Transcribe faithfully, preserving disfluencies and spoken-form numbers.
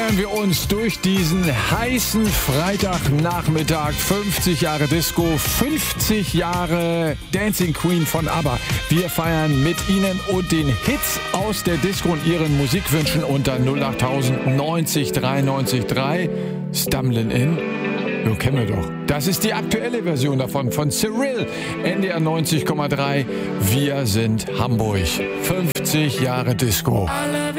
feiern wir uns durch diesen heißen Freitagnachmittag. fünfzig Jahre Disco, fünfzig Jahre Dancing Queen von ABBA. Wir feiern mit Ihnen und den Hits aus der Disco und Ihren Musikwünschen unter null acht tausend neunzig dreiundneunzig drei. Stumbling In. Jo, kennen wir doch. Das ist die aktuelle Version davon von Cyril, N D R neunzig Komma drei. Wir sind Hamburg. fünfzig Jahre Disco.